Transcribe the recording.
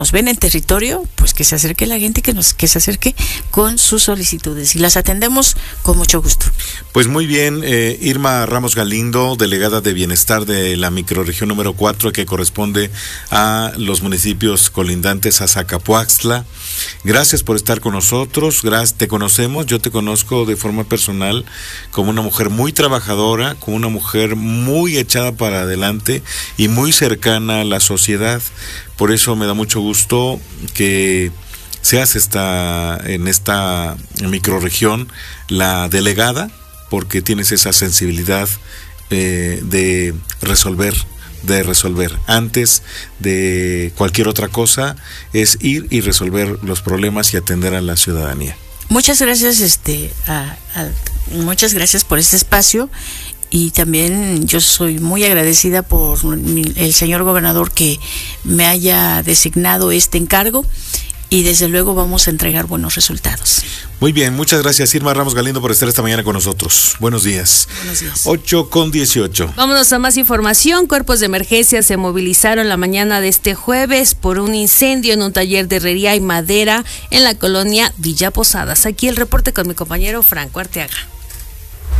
nos ven en territorio, pues que se acerque la gente, que se acerque con sus solicitudes y las atendemos con mucho gusto. Pues muy bien, Irma Ramos Galindo, delegada de Bienestar de la microrregión número 4, que corresponde a los municipios colindantes a Zacapuaxtla. Gracias por estar con nosotros. Te conocemos, yo te conozco de forma personal como una mujer muy trabajadora, como una mujer muy echada para adelante y muy cercana a la sociedad. Por eso me da mucho gusto que seas en esta microrregión la delegada, porque tienes esa sensibilidad de resolver. Antes de cualquier otra cosa, es ir y resolver los problemas y atender a la ciudadanía. Muchas gracias, muchas gracias por este espacio. Y también yo soy muy agradecida por el señor gobernador que me haya designado este encargo y desde luego vamos a entregar buenos resultados. Muy bien, muchas gracias Irma Ramos Galindo por estar esta mañana con nosotros. Buenos días. Buenos días. 8:18. Vámonos a más información. Cuerpos de emergencia se movilizaron la mañana de este jueves por un incendio en un taller de herrería y madera en la colonia Villa Posadas. Aquí el reporte con mi compañero Franco Arteaga.